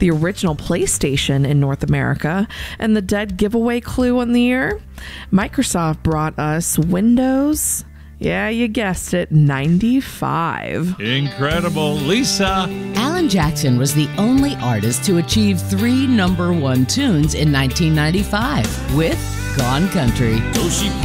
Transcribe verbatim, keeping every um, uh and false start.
the original PlayStation in North America, and the dead giveaway clue on the year, Microsoft brought us Windows. Yeah, you guessed it, ninety-five. Incredible. Lisa. Alan Jackson was the only artist to achieve three number one tunes in nineteen ninety-five with Gone Country.